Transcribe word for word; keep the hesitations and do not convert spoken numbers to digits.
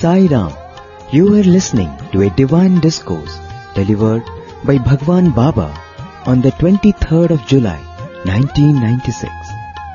Sai Ram. You are listening to a divine discourse delivered by Bhagwan Baba on the twenty-third of July, nineteen ninety-six.